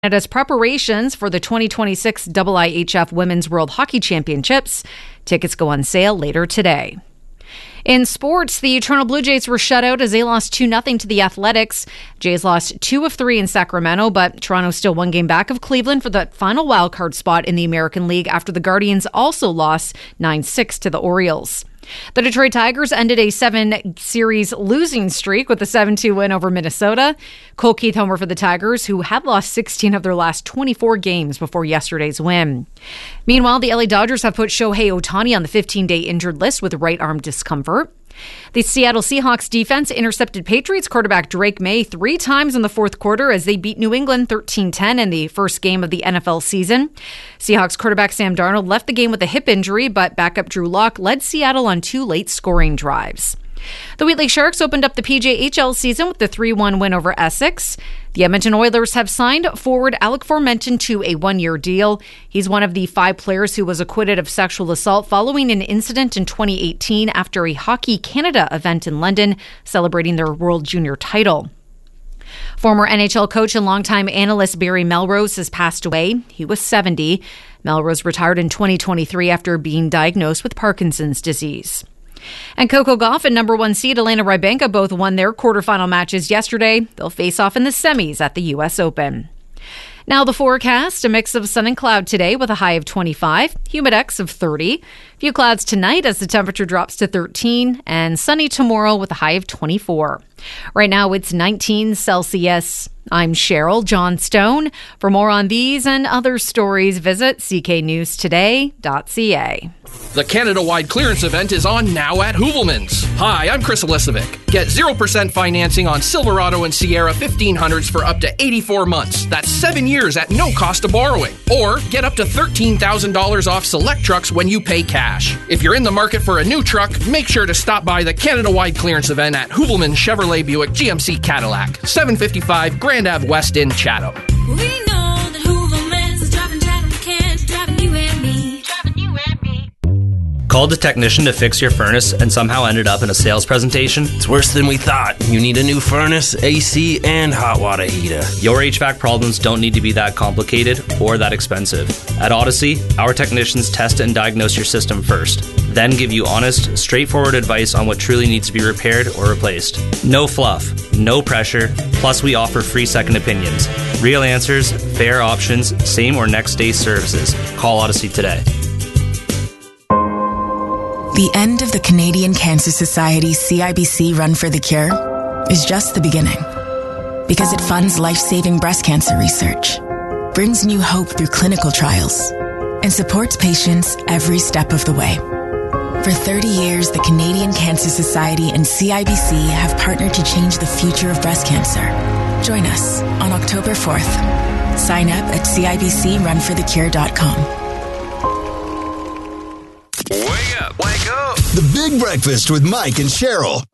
Canada's preparations for the 2026 IIHF Women's World Hockey Championships. Tickets go on sale later today. In sports, the Toronto Blue Jays were shut out as they lost 2-0 to the Athletics. Jays lost 2 of 3 in Sacramento, but Toronto still one game back of Cleveland for the final wildcard spot in the American League after the Guardians also lost 9-6 to the Orioles. The Detroit Tigers ended a 7-series losing streak with a 7-2 win over Minnesota. Cole Keith homer for the Tigers, who had lost 16 of their last 24 games before yesterday's win. Meanwhile, the LA Dodgers have put Shohei Ohtani on the 15-day injured list with right arm discomfort. The Seattle Seahawks defense intercepted Patriots quarterback Drake May 3 times in the fourth quarter as they beat New England 13-10 in the first game of the NFL season. Seahawks quarterback Sam Darnold left the game with a hip injury, but backup Drew Lock led Seattle on 2 late scoring drives. The Wheat Lake Sharks opened up the PJHL season with the 3-1 win over Essex. The Edmonton Oilers have signed forward Alec Formenton to a 1-year deal. He's one of the 5 players who was acquitted of sexual assault following an incident in 2018 after a Hockey Canada event in London celebrating their World Junior title. Former NHL coach and longtime analyst Barry Melrose has passed away. He was 70. Melrose retired in 2023 after being diagnosed with Parkinson's disease. And Coco Gauff and number 1 seed Elena Rybakina both won their quarterfinal matches yesterday. They'll face off in the semis at the U.S. Open. Now the forecast, a mix of sun and cloud today with a high of 25, humidex of 30. Few clouds tonight as the temperature drops to 13, and sunny tomorrow with a high of 24. Right now it's 19 Celsius. I'm Cheryl Johnstone. For more on these and other stories, visit cknewstoday.ca. The Canada-wide clearance event is on now at Hoovelmans. Hi, I'm Chris Elisovic. Get 0% financing on Silverado and Sierra 1500s for up to 84 months. That's 7 years at no cost of borrowing. Or get up to $13,000 off select trucks when you pay cash. If you're in the market for a new truck, make sure to stop by the Canada-wide clearance event at Hoovelmans Chevrolet Buick GMC Cadillac, 755 Grand Ave West in Chatham. We know that Hoovelmans is driving Chatham kids, driving you and me, driving you and me. Called a technician to fix your furnace and somehow ended up in a sales presentation? It's worse than we thought. You need a new furnace, AC, and hot water heater. Your HVAC problems don't need to be that complicated or that expensive. At Odyssey, our technicians test and diagnose your system first, then give you honest, straightforward advice on what truly needs to be repaired or replaced. No fluff, no pressure, plus we offer free second opinions. Real answers, fair options, same or next day services. Call Odyssey today. The end of the Canadian Cancer Society CIBC Run for the Cure is just the beginning. Because it funds life-saving breast cancer research, brings new hope through clinical trials, and supports patients every step of the way. For 30 years, the Canadian Cancer Society and CIBC have partnered to change the future of breast cancer. Join us on October 4th. Sign up at CIBCRunforthecure.com. Wake up. The Big Breakfast with Mike and Cheryl.